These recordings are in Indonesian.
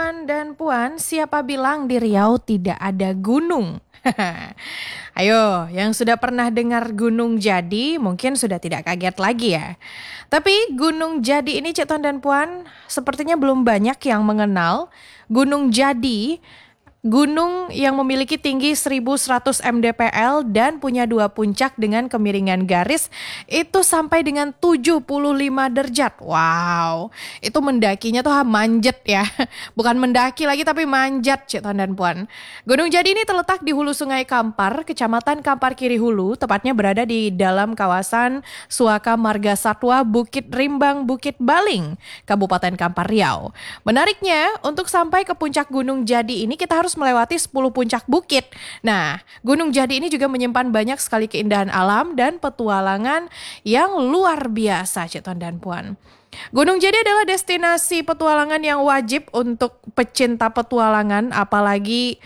Cituan dan Puan, siapa bilang di Riau tidak ada gunung? Ayo, yang sudah pernah dengar Gunung Jadi mungkin sudah tidak kaget lagi ya. Tapi Gunung Jadi ini Cituan dan Puan sepertinya belum banyak yang mengenal. Gunung Jadi, gunung yang memiliki tinggi 1100 mdpl dan punya dua puncak dengan kemiringan garis itu sampai dengan 75 derajat. Wow, itu mendakinya tuh manjat ya. Bukan mendaki lagi tapi manjat Cituan dan Puan. Gunung Jadi ini terletak di hulu Sungai Kampar, Kecamatan Kampar Kiri Hulu, tepatnya berada di dalam kawasan Suaka Marga Satwa Bukit Rimbang Bukit Baling, Kabupaten Kampar Riau. Menariknya, untuk sampai ke puncak Gunung Jadi ini kita harus melewati 10 puncak bukit. Nah, Gunung Jadi ini juga menyimpan banyak sekali keindahan alam dan petualangan yang luar biasa, Cituan dan Puan. Gunung Jadi adalah destinasi petualangan yang wajib untuk pecinta petualangan, apalagi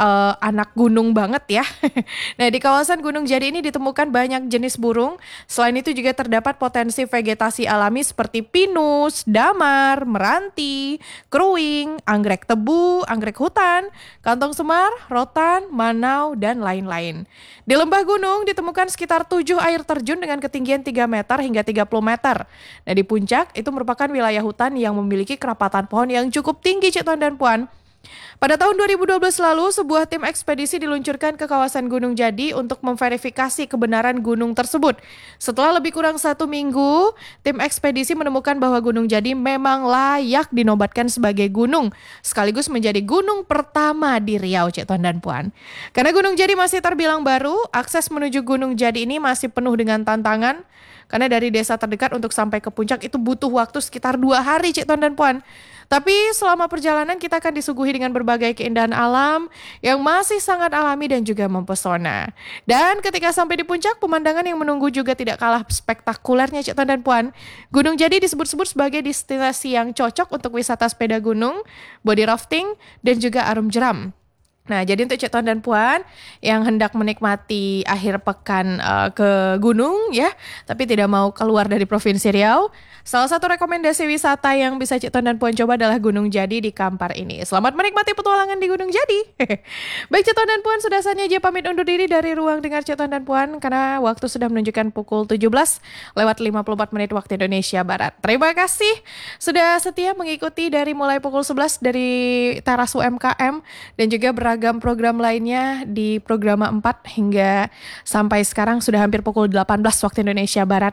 anak gunung banget ya. Nah, di kawasan Gunung Jadi ini ditemukan banyak jenis burung. Selain itu juga terdapat potensi vegetasi alami seperti pinus, damar, meranti, keruing, anggrek tebu, anggrek hutan, kantong semar, rotan, manau, dan lain-lain. Di lembah gunung ditemukan sekitar 7 air terjun dengan ketinggian 3 meter hingga 30 meter. Nah, di puncak itu merupakan wilayah hutan yang memiliki kerapatan pohon yang cukup tinggi, Cituan dan Puan. Pada tahun 2012 lalu, sebuah tim ekspedisi diluncurkan ke kawasan Gunung Jadi untuk memverifikasi kebenaran gunung tersebut. Setelah lebih kurang 1 minggu, tim ekspedisi menemukan bahwa Gunung Jadi memang layak dinobatkan sebagai gunung, sekaligus menjadi gunung pertama di Riau, Cituan dan Puan. Karena Gunung Jadi masih terbilang baru, akses menuju Gunung Jadi ini masih penuh dengan tantangan. Karena dari desa terdekat untuk sampai ke puncak itu butuh waktu sekitar 2 hari, Cituan dan Puan. Tapi selama perjalanan kita akan disuguhi dengan berbagai keindahan alam yang masih sangat alami dan juga mempesona. Dan ketika sampai di puncak, pemandangan yang menunggu juga tidak kalah spektakulernya, Cituan dan Puan. Gunung Jadi disebut-sebut sebagai destinasi yang cocok untuk wisata sepeda gunung, body rafting, dan juga arum jeram. Nah, jadi untuk Cituan dan Puan yang hendak menikmati akhir pekan ke gunung ya, tapi tidak mau keluar dari Provinsi Riau, salah satu rekomendasi wisata yang bisa Cituan dan Puan coba adalah Gunung Jadi di Kampar ini. Selamat menikmati petualangan di Gunung Jadi. Baik Cituan dan Puan, sudah saatnya J pamit undur diri dari ruang dengar Cituan dan Puan karena waktu sudah menunjukkan pukul 17 lewat 54 menit waktu Indonesia Barat. Terima kasih sudah setia mengikuti dari mulai pukul 11 dari teras UMKM dan juga beragam program lainnya di Programa 4 hingga sampai sekarang sudah hampir pukul 18 waktu Indonesia Barat.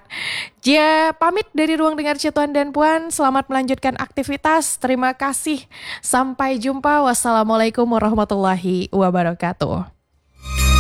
Jia pamit dari ruang dengar Cituan dan Puan. Selamat melanjutkan aktivitas. Terima kasih. Sampai jumpa. Wassalamualaikum warahmatullahi wabarakatuh.